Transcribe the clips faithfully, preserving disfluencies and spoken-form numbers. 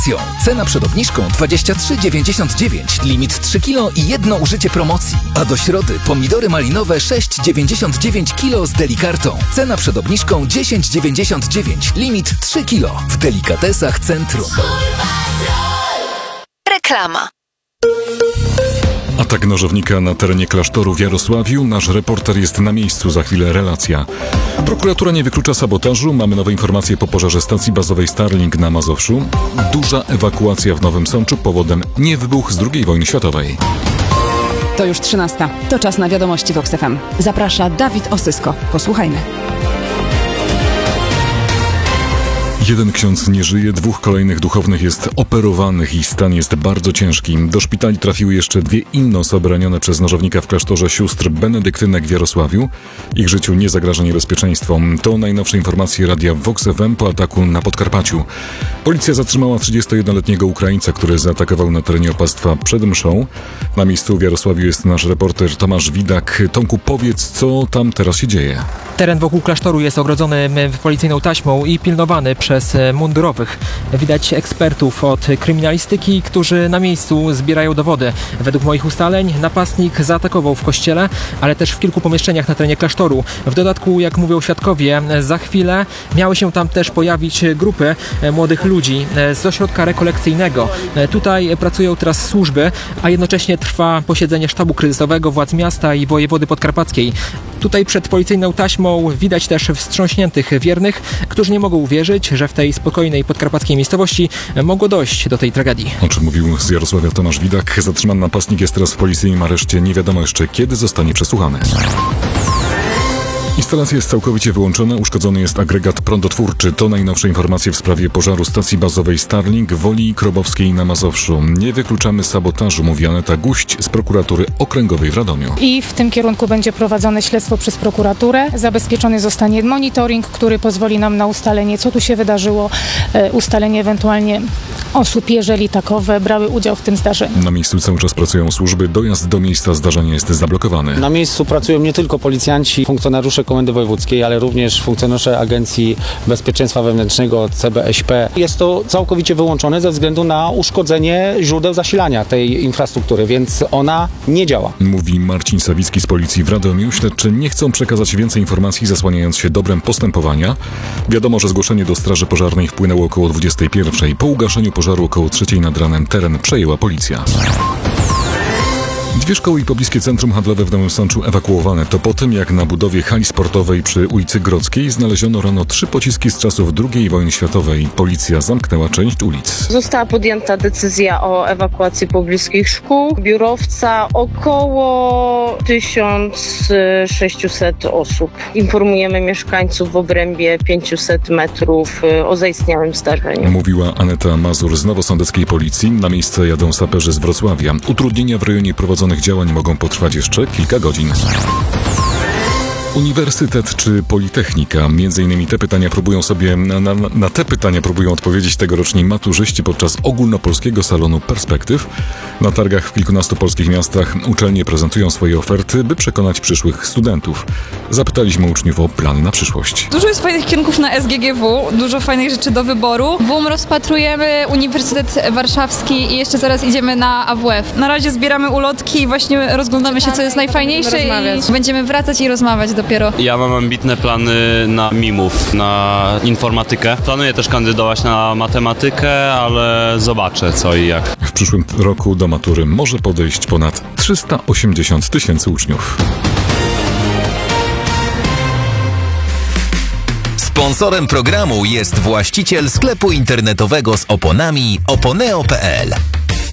Cena przed obniżką dwadzieścia trzy dziewięćdziesiąt dziewięć, limit trzy kilo i jedno użycie promocji. A do środy pomidory malinowe sześć dziewięćdziesiąt dziewięć kilo z Delikartą. Cena przed obniżką dziesięć dziewięćdziesiąt dziewięć, limit trzy kilo. W Delikatesach Centrum. Reklama. Atak nożownika na terenie klasztoru w Jarosławiu. Nasz reporter jest na miejscu, za chwilę relacja. Prokuratura nie wyklucza sabotażu. Mamy nowe informacje po pożarze stacji bazowej Starlink na Mazowszu. Duża ewakuacja w Nowym Sączu. Powodem nie wybuch z drugiej wojny światowej. To już trzynasta. To czas na wiadomości w Vox F M. Zaprasza Dawid Osysko. Posłuchajmy. Jeden ksiądz nie żyje, dwóch kolejnych duchownych jest operowanych i stan jest bardzo ciężki. Do szpitali trafiły jeszcze dwie inne osoby ranione przez nożownika w klasztorze sióstr benedyktynek w Jarosławiu. Ich życiu nie zagraża niebezpieczeństwo. To najnowsze informacje radia Vox F M po ataku na Podkarpaciu. Policja zatrzymała trzydziestojednoletniego Ukraińca, który zaatakował na terenie opactwa przed mszą. Na miejscu w Jarosławiu jest nasz reporter Tomasz Widak. Tomku, powiedz, co tam teraz się dzieje? Teren wokół klasztoru jest ogrodzony policyjną taśmą i pilnowany przez mundurowych. Widać ekspertów od kryminalistyki, którzy na miejscu zbierają dowody. Według moich ustaleń napastnik zaatakował w kościele, ale też w kilku pomieszczeniach na terenie klasztoru. W dodatku, jak mówią świadkowie, za chwilę miały się tam też pojawić grupy młodych ludzi z ośrodka rekolekcyjnego. Tutaj pracują teraz służby, a jednocześnie trwa posiedzenie sztabu kryzysowego władz miasta i wojewody podkarpackiej. Tutaj przed policyjną taśmą widać też wstrząśniętych wiernych, którzy nie mogą uwierzyć, że w tej spokojnej podkarpackiej miejscowości mogło dojść do tej tragedii. O czym mówił z Jarosławia Tomasz Widak. Zatrzymany napastnik jest teraz w policyjnym areszcie. Nie wiadomo jeszcze, kiedy zostanie przesłuchany. Instalacja jest całkowicie wyłączona, uszkodzony jest agregat prądotwórczy. To najnowsze informacje w sprawie pożaru stacji bazowej Starlink w Woli Krobowskiej na Mazowszu. Nie wykluczamy sabotażu, mówi Aneta Guść z prokuratury okręgowej w Radomiu. I w tym kierunku będzie prowadzone śledztwo przez prokuraturę. Zabezpieczony zostanie monitoring, który pozwoli nam na ustalenie, co tu się wydarzyło, ustalenie ewentualnie osób, jeżeli takowe brały udział w tym zdarzeniu. Na miejscu cały czas pracują służby. Dojazd do miejsca zdarzenia jest zablokowany. Na miejscu pracują nie tylko policjanci, funkcjonariusze Komendy Wojewódzkiej, ale również funkcjonariusze Agencji Bezpieczeństwa Wewnętrznego C B S P. Jest to całkowicie wyłączone ze względu na uszkodzenie źródeł zasilania tej infrastruktury, więc ona nie działa. Mówi Marcin Sawicki z policji w Radomiu. Śledczy nie chcą przekazać więcej informacji, zasłaniając się dobrem postępowania. Wiadomo, że zgłoszenie do straży pożarnej wpłynęło około dwudziestej pierwszej. Po ugaszeniu pożaru około trzeciej nad ranem teren przejęła policja. Dwie szkoły i pobliskie centrum handlowe w Nowym Sączu ewakuowane. To po tym, jak na budowie hali sportowej przy ulicy Grodzkiej znaleziono rano trzy pociski z czasów drugiej wojny światowej. Policja zamknęła część ulic. Została podjęta decyzja o ewakuacji pobliskich szkół. Biurowca około tysiąc sześćset osób. Informujemy mieszkańców w obrębie pięciuset metrów o zaistniałym zdarzeniu. Mówiła Aneta Mazur z Nowosądeckiej Policji. Na miejsce jadą saperzy z Wrocławia. Utrudnienia w rejonie prowadzonych działań mogą potrwać jeszcze kilka godzin. Uniwersytet czy Politechnika? Między innymi te pytania próbują sobie, na, na, na te pytania próbują odpowiedzieć tegoroczni maturzyści podczas ogólnopolskiego salonu Perspektyw. Na targach w kilkunastu polskich miastach uczelnie prezentują swoje oferty, by przekonać przyszłych studentów. Zapytaliśmy uczniów o plany na przyszłość. Dużo jest fajnych kierunków na S G G W, dużo fajnych rzeczy do wyboru. W U M rozpatrujemy Uniwersytet Warszawski i jeszcze zaraz idziemy na A W F. Na razie zbieramy ulotki i właśnie rozglądamy się, co jest najfajniejsze i będziemy wracać i rozmawiać dopiero. Ja mam ambitne plany na mimów, na informatykę. Planuję też kandydować na matematykę, ale zobaczę co i jak. W przyszłym roku do matury może podejść ponad trzysta osiemdziesiąt tysięcy uczniów. Sponsorem programu jest właściciel sklepu internetowego z oponami oponeo kropka p l.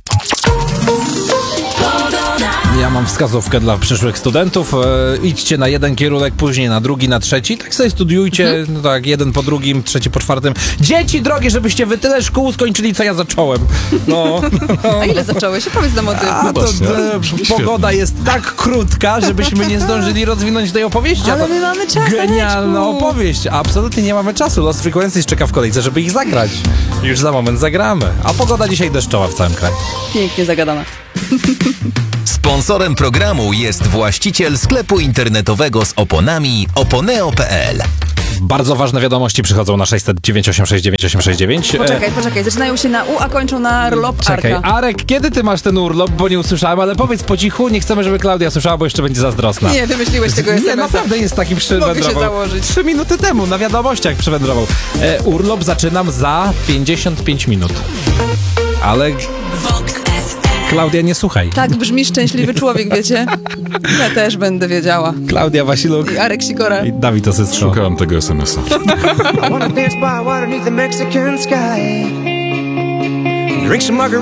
Ja mam wskazówkę dla przyszłych studentów. E, idźcie na jeden kierunek, później na drugi, na trzeci. Tak sobie studiujcie, mhm. no tak, jeden po drugim, trzeci po czwartym. Dzieci drogie, żebyście wy tyle szkół skończyli, co ja zacząłem. No. A ile zacząłeś? Opowiedz nam o tym. A to e, pogoda jest tak krótka, żebyśmy nie zdążyli rozwinąć tej opowieści. Ale my mamy czas. Genialna opowieść. Absolutnie nie mamy czasu. Lost Frequencies czeka w kolejce, żeby ich zagrać. Już za moment zagramy. A pogoda dzisiaj deszczowa w całym kraju. Pięknie zagadana. Sponsorem programu jest właściciel sklepu internetowego z oponami oponeo kropka p l. Bardzo ważne wiadomości przychodzą na sześćset dziewięć osiem sześć dziewięć osiem sześć dziewięć. Poczekaj, poczekaj, zaczynają się na U, a kończą na urlop Czekaj, Arka. Arek, kiedy ty masz ten urlop, bo nie usłyszałem, ale powiedz po cichu, nie chcemy, żeby Klaudia słyszała, bo jeszcze będzie zazdrosna. Nie, wymyśliłeś tego es em Nie, es a. naprawdę jest taki przywędrował. Mogę się założyć. Trzy minuty temu na wiadomościach przywędrował. E, urlop zaczynam za pięćdziesiąt pięć minut. Ale... Klaudia, nie słuchaj. Tak brzmi szczęśliwy człowiek, wiecie? Ja też będę wiedziała. Klaudia Wasiluk I Arek Sikora. i Dawid Osysko. Szukałem tego es em es a. I wanna dance by water beneath the Mexican sky. Drink some margarita.